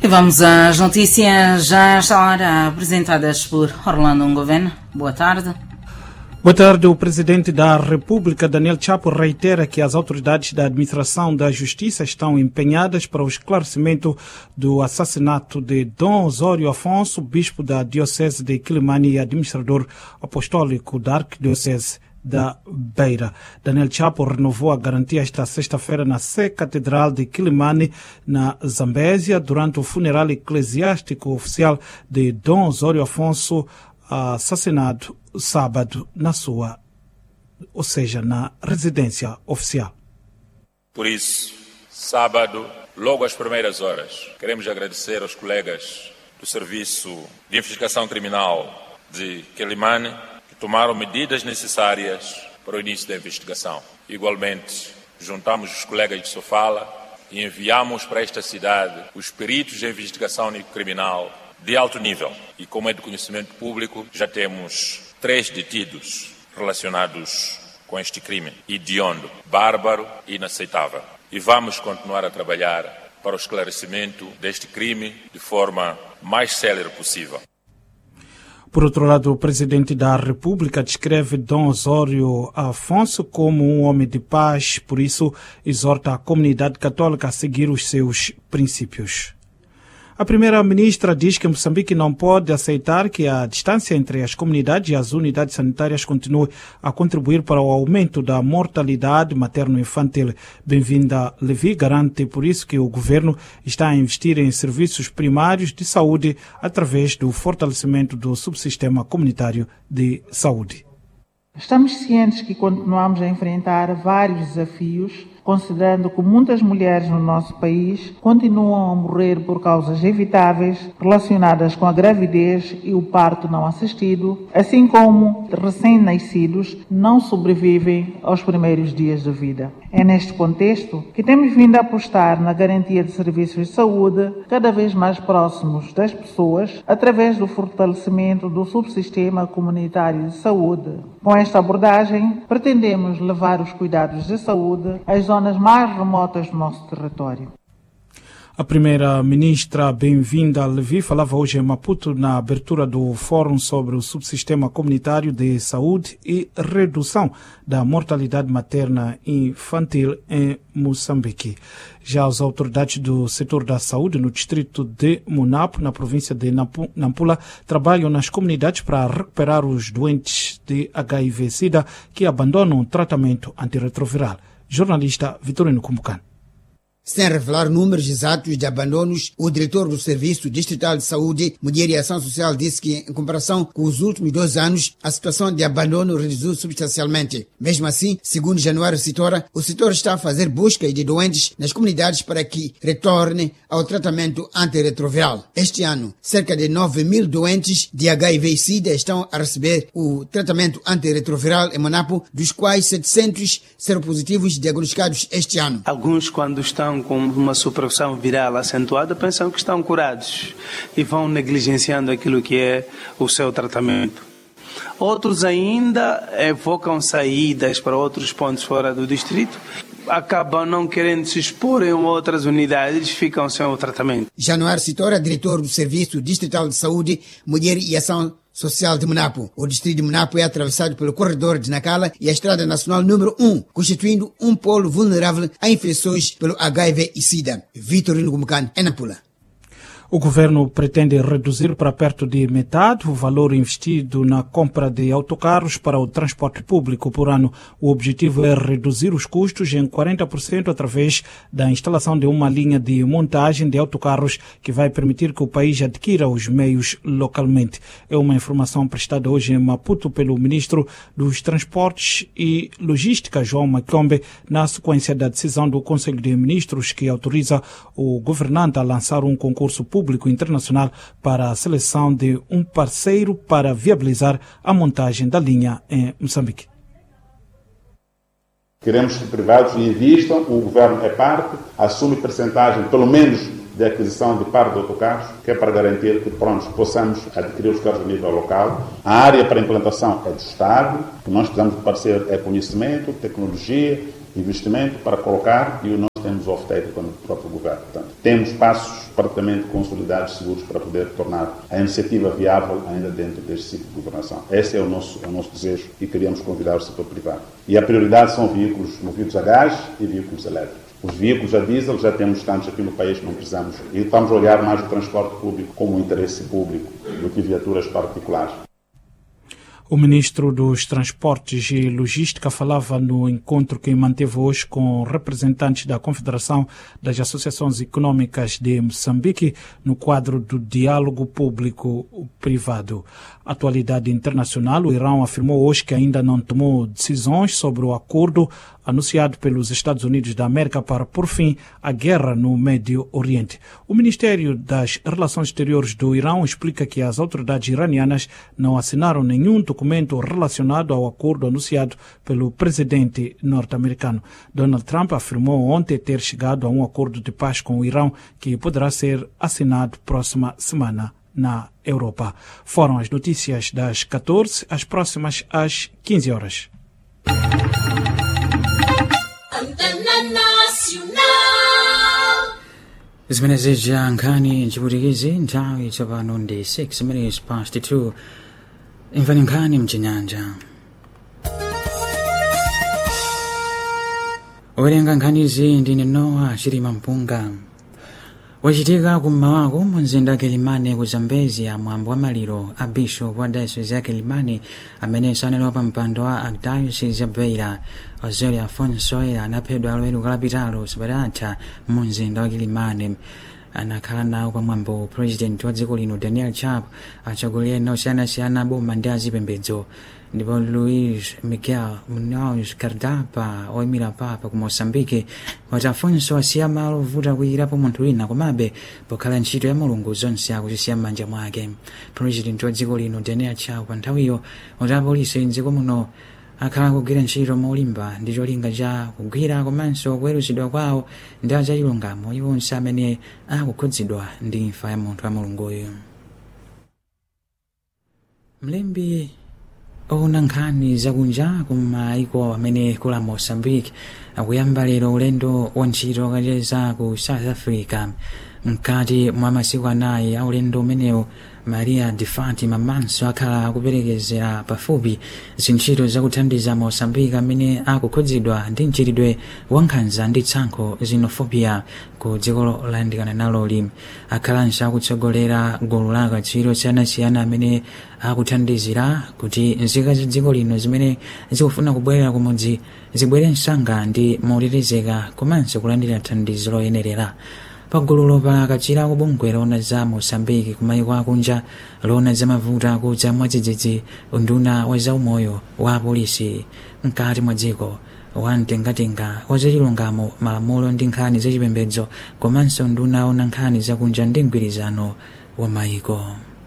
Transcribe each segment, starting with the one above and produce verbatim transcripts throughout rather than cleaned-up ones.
Vamos às notícias já esta hora apresentadas por Orlando Ngoven. Boa tarde. Boa tarde. O presidente da República, Daniel Chapo, reitera que as autoridades da administração da justiça estão empenhadas para o esclarecimento do assassinato de Dom Osório Afonso, bispo da Diocese de Quilimane e administrador apostólico da Arquidiocese da Beira. Daniel Chapo renovou a garantia esta sexta-feira na Sé Catedral de Quilimane, na Zambésia, durante o funeral eclesiástico oficial de Dom Osório Afonso, assassinado sábado na sua, ou seja, na residência oficial. Por isso, sábado, logo às primeiras horas, queremos agradecer aos colegas do Serviço de Investigação Criminal de Quilimane que tomaram medidas necessárias para o início da investigação. Igualmente, juntamos os colegas de Sofala e enviamos para esta cidade os peritos de investigação criminal de alto nível. E como é de conhecimento público, já temos três detidos relacionados com este crime hediondo, bárbaro e inaceitável. E vamos continuar a trabalhar para o esclarecimento deste crime de forma mais célere possível. Por outro lado, o presidente da República descreve Dom Osório Afonso como um homem de paz, por isso exorta a comunidade católica a seguir os seus princípios. A primeira-ministra diz que Moçambique não pode aceitar que a distância entre as comunidades e as unidades sanitárias continue a contribuir para o aumento da mortalidade materno-infantil. Bem-vinda Levi garante por isso que o governo está a investir em serviços primários de saúde através do fortalecimento do subsistema comunitário de saúde. Estamos cientes que continuamos a enfrentar vários desafios, considerando que muitas mulheres no nosso país continuam a morrer por causas evitáveis relacionadas com a gravidez e o parto não assistido, assim como recém-nascidos não sobrevivem aos primeiros dias de vida. É neste contexto que temos vindo a apostar na garantia de serviços de saúde cada vez mais próximos das pessoas, através do fortalecimento do subsistema comunitário de saúde. Com esta abordagem, pretendemos levar os cuidados de saúde às zonas mais remotas do nosso território. A primeira-ministra Bem-vinda Levi falava hoje em Maputo na abertura do Fórum sobre o Subsistema Comunitário de Saúde e Redução da Mortalidade Materna Infantil em Moçambique. Já as autoridades do setor da saúde no distrito de Munapo, na província de Nampula, trabalham nas comunidades para recuperar os doentes de H I V-Sida que abandonam o tratamento antirretroviral. Jornalista Vitorino Kumbukan. Sem revelar números exatos de abandonos, o diretor do Serviço Distrital de Saúde, Mulher e Ação Social disse que, em comparação com os últimos dois anos, a situação de abandono reduziu substancialmente. Mesmo assim, segundo Januário Citora, o setor está a fazer busca de doentes nas comunidades para que retornem ao tratamento antirretroviral. Este ano, cerca de nove mil doentes de H I V-Sida estão a receber o tratamento antirretroviral em Monapo, dos quais setecentos seropositivos diagnosticados este ano. Alguns, quando estão com uma supressão viral acentuada, pensam que estão curados e vão negligenciando aquilo que é o seu tratamento. Outros ainda evocam saídas para outros pontos fora do distrito, acabam não querendo se expor em outras unidades, ficam sem o tratamento. Januário Citora, diretor do Serviço Distrital de Saúde, Mulher e Ação Social de Monapo. O distrito de Monapo é atravessado pelo corredor de Nacala e a estrada nacional número um, constituindo um polo vulnerável a infecções pelo H I V e SIDA. Vitorino Gumucan, em Nampula. O governo pretende reduzir para perto de metade o valor investido na compra de autocarros para o transporte público por ano. O objetivo é reduzir os custos em quarenta por cento através da instalação de uma linha de montagem de autocarros que vai permitir que o país adquira os meios localmente. É uma informação prestada hoje em Maputo pelo ministro dos Transportes e Logística, João Macombe, na sequência da decisão do Conselho de Ministros que autoriza o governante a lançar um concurso público público internacional para a seleção de um parceiro para viabilizar a montagem da linha em Moçambique. Queremos que privados investam, o governo é parte, assume percentagem, pelo menos, de aquisição de par de autocarros, que é para garantir que pronto, possamos adquirir os carros a nível local. A área para implantação é do Estado, que nós precisamos de parceiro é conhecimento, tecnologia, investimento para colocar e nós temos off-take com o próprio governo. Portanto, temos passos praticamente consolidados, seguros, para poder tornar a iniciativa viável ainda dentro deste ciclo de governação. Esse é o nosso, é o nosso desejo e queríamos convidar o setor privado. E a prioridade são veículos movidos a gás e veículos elétricos. Os veículos a diesel já temos tantos aqui no país que não precisamos. E estamos a olhar mais o transporte público como um interesse público do que viaturas particulares. O ministro dos Transportes e Logística falava no encontro que manteve hoje com representantes da Confederação das Associações Econômicas de Moçambique no quadro do diálogo público-privado. Atualidade internacional, o Irão afirmou hoje que ainda não tomou decisões sobre o acordo anunciado pelos Estados Unidos da América para pôr fim à guerra no Médio Oriente. O Ministério das Relações Exteriores do Irão explica que as autoridades iranianas não assinaram nenhum documento relacionado ao acordo anunciado pelo presidente norte-americano. Donald Trump afirmou ontem ter chegado a um acordo de paz com o Irão que poderá ser assinado próxima semana na Europa. Foram as notícias das catorze, as próximas às quinze horas. Zimene zija nkhani mchiputikizi nthawi tsopano ndi six minutes past two. Imvani nkhani mchinyanja. Owerenga nkhanizi ndine Noah Chirima Mpunga. Wachitika kum'mawako mu mzinda wa Kilimani ku Zambezia mwambo wa maliro a Bishop wa Diocese ya Kilimani amene sanalowa pa mpando wa Archdiocese ya Beira Ozele Afonso anaphedwa lero kalapitalo sabatatha mu mzinda wa Kilimani. Anakhala nawo pa mwambo President wa dziko lino Daniel Chapo atsogolera ena osiyanasiyana boma ndi azipembedzo ndipo Luis Miguel Munoz Cardapa oyimira papa ku Moçambique wati Afonso asiya malo ovuta kuyirapo munthu wina komabe pokhala ntchito ya Mulungu zonse akuzisiya m'manja mwake. President wa dziko lino Daniel Chapo pa nthawiyo wati apolisi mdziko muno akhala kugwira ntchito molimba ndi cholinga cha kugwira komanso kuweruzidwa kwawo ndi achilungamo iwo onse amene akukhudzidwa ndi imfa ya munthu wa Mulunguyo. Mlembi ona nkhani zakunja kumaiko amene kula Moçambique akuyamba lero ulendo wa ntchito kacheza ku South Africa. Mkati mwa masiku anayi a ulendo umenewu Maria de Fatima Manso akhala akuperekezera pafupi zintchito zakuthandiza Moçambique amene akukhudzidwa ndi mchitidwe wa nkhanza ndi tsankho xenophobia ku dziko loyandikana naloli. Akhalanso akutsogolera gulu la akatswiri osiyanasiyana amene akuthandizira kuti nzika za dziko lino zimene zikufuna kubwerera kumudzi zibwere msanga ndi motetezeka komanso kulandira thandizo loyenerera. Pagulu lopala akatswiri akubungwe loona za Moçambique kumayiko akunja loona za mavuto akudza mwadzidzidzi unduna wa zaumoyo wa apolisi mkati mwa dziko wamtengatenga wa zachilungamo malamulo ndi nkhani zachipembedzo komanso unduna ona nkhani zakunja ndi mgwirizano wa mayiko.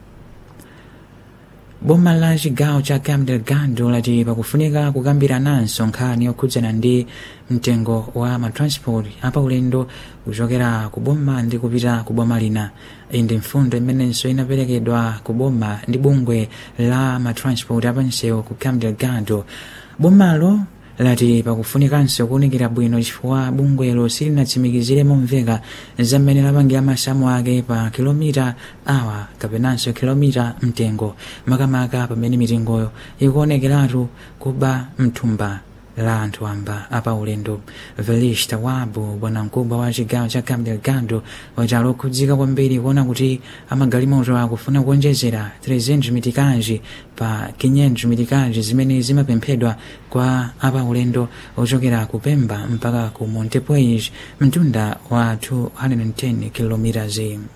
Boma la chigawo cha Cabo Delgado lati pakufunika kukambirananso nkhani yokhudzana ndi mtengo wa matransport apa ulendo kuchokera ku boma ndi kupita ku boma lina. Iyi ndi mfundo imenenso inaperekedwa ku boma ndi bungwe la matransport apansewu ku Cabo Delgado. Bomalo lati pakufunikanso kuwunikira bwino chifukwa bungwelo silinatsimikizire momveka zamene lapangira masamu ake pa kilomita awa kapenanso kilomita mtengo makamaka pamene mitengoyo ikuonekeratu kuba mthumba la anthu amba apa ulendo. Velista Wabu bwanamkubwa wa chigawo cha Cabo Delgado wati alokhudzika kwambiri kuona kuti amagalimoto akufuna kuonjezera trezentos mitikazi pa quinhentos mitikazi zimene zimapemphedwa kwa apa ulendo ochokera ku Pemba mpaka ku Montepuez mtunda wa two hundred ten kilometers.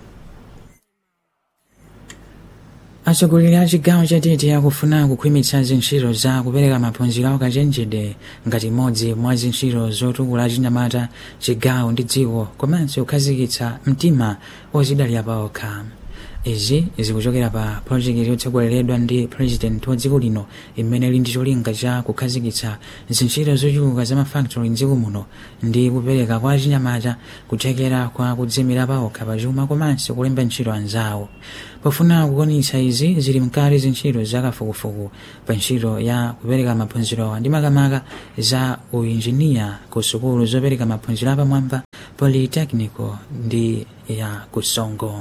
Atsogoleri a chigawo cha Tete akufuna kukhwimitsa zintchito za kupereka maphunziro akachenjede ngati imodzi mwa zintchito zotukula chinyamata chigawo ndi dziko komanso kukhazikitsa mtima ozidalira pa okha. izi zikuchokera pa project yotsogoleredwa ndi president wa dziko lino imene ili ndi cholinga cha kukhazikitsa zintchito zochuluka za mafactory mdziko muno ndi kupereka kwa achinyamata kuthekera kwa kudzimira paokha pachuma komanso kulemba ntchito anzawo. Pofuna kukonitsa izi zili mkati zintchito zakafukufuku pa ntchito ya kupereka maphunziro ndi makamaka za uinjiniya ku sukulu zopereka maphunziro apamwamba Polytechnico ndi ya kusongo.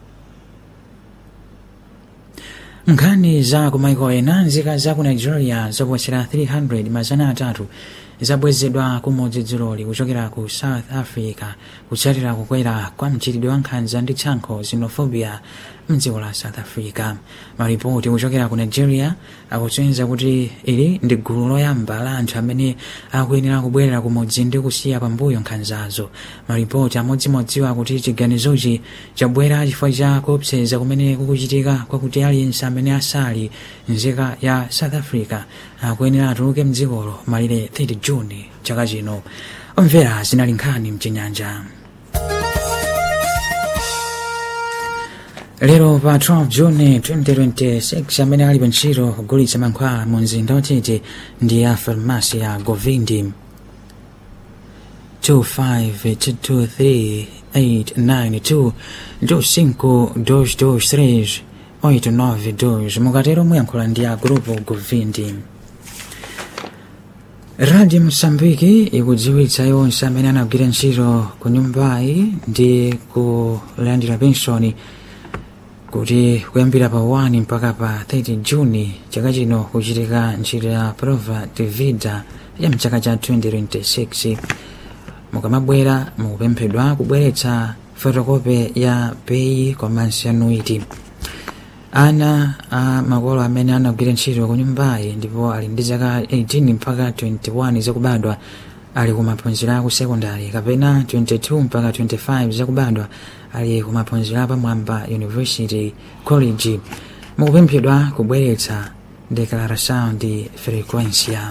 Nkhani za kumaiko ena nzika za ku Nigeria zoposera three hundred mazana atatu zabwezedwa kumodzi dziroli kuchokera ku South Africa kutsatira kukwera kwa mchitidwe wa nkhanza ndi tsankho xenophobia mdziko la South Africa. Maripoti kuchokera ku Nigeria akutsimikiza kuti ili ndi gulu loyamba la anthu amene akuyenera kubwerera kumodzi ndi kusiya pambuyo nkhanzazo. Maripoti amodzimodziwa kuti chiganizochi chabwera chifukwa cha kuopseza kumene kukuchitika kwakuti aliyense amene asali nzika ya South Africa akuyenera atuluke mdzikolo malire thirty June chaka chino. Omvera zinali nkhani mchinyanja. Lero pa twelve June twenty twenty-six amene ali pa ntchito kugulitsa mankhwala mu mzinda wa Tete ndi ya farmasi ya Govindi. two five two two three eight nine two two cinco dois dois três oito nove dois mukatero muyankhula ndi ya grupo Govindi. Radio Msambiki ikudziwitsa yonse amene anagwira ntchito ku nyumbayi ndi kulandira pensioni kuti kuyambira pa one mpaka pa thirty June chaka chino kuchitika ntchito ya prova de vida ya mchaka cha twenty twenty-six. Mukamabwera mukupemphedwa kubweretsa fotokopi ya peyi komanso anuiti. Ana a makolo amene anagwira ntchito ku nyumbayi ndipo ali ndi zaka eighteen mpaka twenty-one zakubadwa ali kumaphunziro a ku sekondari kapena twenty-two mpaka twenty-five zakubadwa ali kumaphunziro apamwamba university college mukupemphedwa kubweretsa declaração de frequência.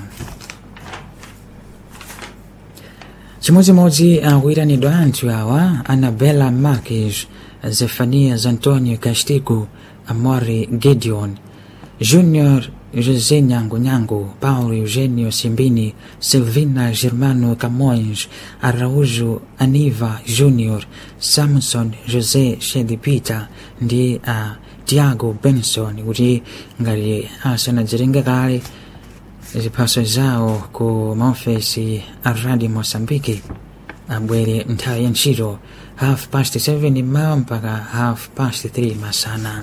Chimodzimodzi akuyitanidwa anthu awa: Anabela Marques, Zefanias Antonio Castigo, Amori Gideon, Junior José Nyango Nyango, Paulo Eugênio Simbini, Silvina Germano Camões, Araújo Aniva Júnior, Samson José Shedipita ndi a Tiago Benson kuti ngati asanadzirenga kale ziphaso zawo ku maofesi a Radio Mosambiki abwere nthawi ya ntchito half past seven mmawa mpaka half past three masana.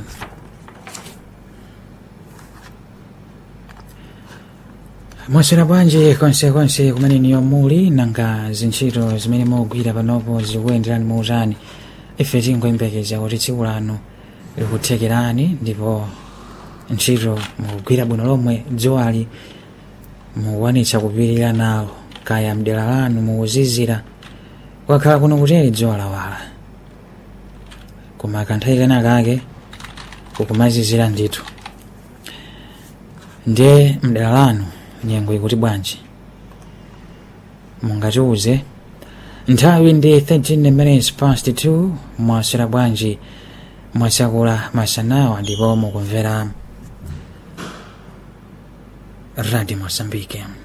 Mwaswera bwanji konsekonse kumene niyo muli nanga zintchito zimene mugwira panopo zikuyenderani muutani. Ife tingoyembekeza kuti tsiku lanu likuthekerani ndipo ntchito mukugwira bwino lomwe dzowali mukuwanitsa kupirira nawo kaya mdera lanu mukuzizira kwakhala kuno kutere dzowa lawala koma kanthawi kenakake kukumazizira ndithu. Ndiye mdera lanu nyengo ikuti bwanji mungatiuze. Nthawi ndi thirteen minutes past two. Mwaswera bwanji mwasakula masanawa ndipo mukumvera Radio Mosambike.